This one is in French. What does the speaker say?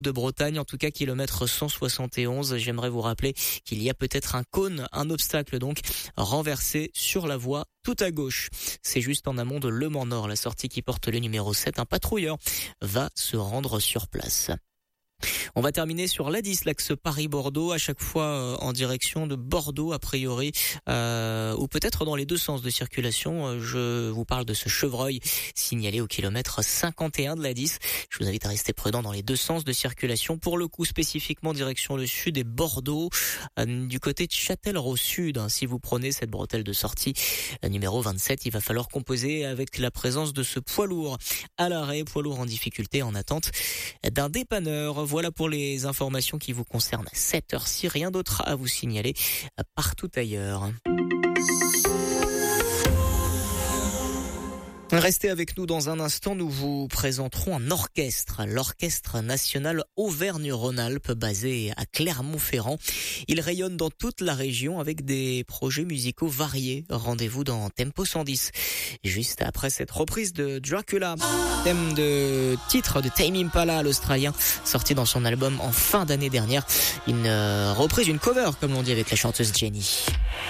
de Bretagne, en tout cas kilomètre 171. J'aimerais vous rappeler qu'il y a peut-être un cône, un obstacle donc, renversé sur la voie tout à gauche. C'est juste en amont de Le Mans-Nord, la sortie qui porte le numéro 7. Un patrouilleur va se rendre sur place. On va terminer sur l'A10, l'axe Paris-Bordeaux, à chaque fois en direction de Bordeaux a priori, ou peut-être dans les deux sens de circulation. Je vous parle de ce chevreuil signalé au kilomètre 51 de l'A10. Je vous invite à rester prudent dans les deux sens de circulation. Pour le coup, spécifiquement direction le sud et Bordeaux, du côté de Châtellerault Sud. Si vous prenez cette bretelle de sortie numéro 27, il va falloir composer avec la présence de ce poids lourd à l'arrêt, poids lourd en difficulté en attente d'un dépanneur. Voilà pour les informations qui vous concernent à cette heure-ci. Rien d'autre à vous signaler partout ailleurs. Restez avec nous dans un instant, nous vous présenterons un orchestre, l'Orchestre National Auvergne-Rhône-Alpes, basé à Clermont-Ferrand. Il rayonne dans toute la région avec des projets musicaux variés. Rendez-vous dans Tempo 110. Juste après cette reprise de Dracula, thème de titre de Tame Impala, l'Australien, sorti dans son album en fin d'année dernière. Une reprise, une cover, comme l'on dit avec la chanteuse Jenny.